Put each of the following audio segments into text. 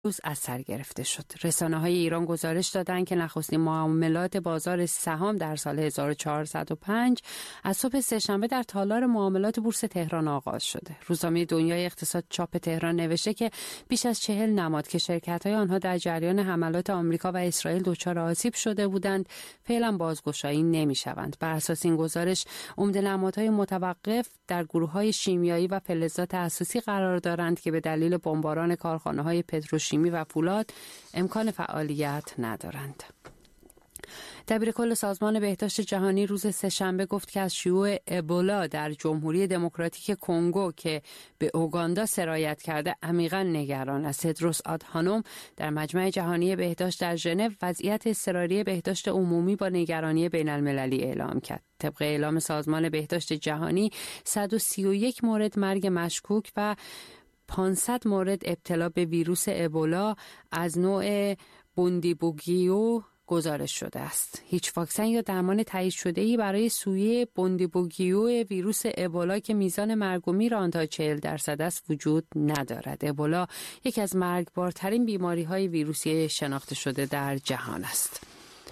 روز از سر گرفته شد. رسانه‌های ایران گزارش دادند که نخستین معاملات بازار سهام در سال 1405 از صبح سه‌شنبه در تالار معاملات بورس تهران آغاز شده. روزنامه دنیای اقتصاد چاپ تهران نوشته که بیش از 40 نماد که شرکت‌های آنها در جریان حملات آمریکا و اسرائیل دچار آسیب شده بودند، فعلا بازگشایی نمی‌شوند. بر اساس این گزارش، عمده نمادهای متوقف در گروه‌های شیمیایی و فلزات اساسی قرار دارند که به دلیل بمباران کارخانه‌های پتروشیمی و فولاد امکان فعالیت ندارند. دبیرکل سازمان بهداشت جهانی روز سه‌شنبه گفت که از شیوع ابولا در جمهوری دموکراتیک کنگو که به اوگاندا سرایت کرده عمیقاً نگران است. تدروس آدهانوم در مجمع جهانی بهداشت در ژنو وضعیت اضطراری بهداشت عمومی با نگرانی بین‌المللی اعلام کرد. طبق اعلام سازمان بهداشت جهانی 131 مورد مرگ مشکوک و 500 مورد ابتلا به ویروس ابولا از نوع بوندیبوگیو گزارش شده است. هیچ واکسن یا درمان تایید شده‌ای برای سویه بوندیبوگیو ویروس ابولا که میزان مرگ و میر آن تا 40% است وجود ندارد. ابولا یکی از مرگبارترین بیماری‌های ویروسی شناخته شده در جهان است.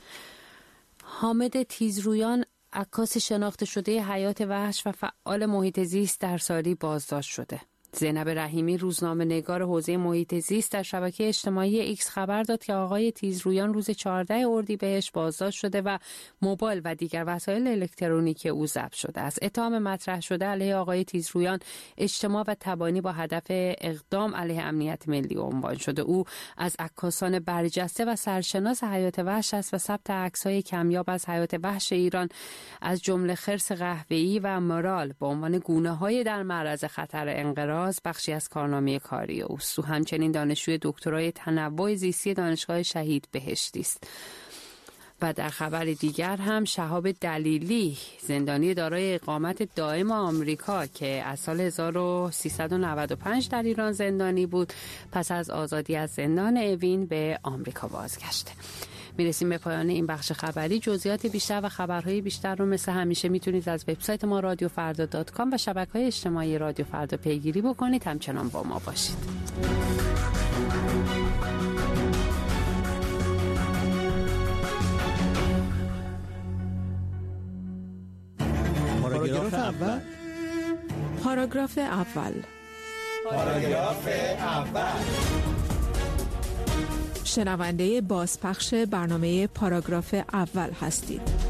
حامد تیزرویان، عکاس شناخته شده حیات وحش و فعال محیط زیست در ساری بازداشت شده. زینب رحیمی، روزنامه‌نگار حوزه محیط زیست، در شبکه اجتماعی ایکس خبر داد که آقای تیزرویان روز 14 اردیبهشت بازداشت شده و موبایل و دیگر وسایل الکترونیکی او ضبط شده است. اتهام مطرح شده علیه آقای تیزرویان اجتماع و تبانی با هدف اقدام علیه امنیت ملی عنوان شده. او از عکاسان برجسته و سرشناس حیات وحش است و ثبت عکس‌های کمیاب از حیات وحش ایران از جمله خرس قهوه‌ای و مرال به عنوان گونه‌های در معرض خطر انقراض بخشی از کارنامه کاری اوست. او همچنین دانشجوی دکترای تنوع زیستی دانشگاه شهید بهشتی است. و در خبر دیگر هم شهاب دلیلی، زندانی دارای اقامت دائم آمریکا که از سال 1395 در ایران زندانی بود، پس از آزادی از زندان اوین به آمریکا بازگشته. میرسیم به پایان این بخش خبری. جزئیات بیشتر و خبرهای بیشتر رو مثل همیشه میتونید از وبسایت ما رادیوفردا.com و شبکه‌های اجتماعی رادیو فردا پیگیری بکنید. همچنان با ما باشید. پاراگراف اول. پاراگراف اول. پاراگراف اول. شنونده بازپخش برنامه پاراگراف اول هستید.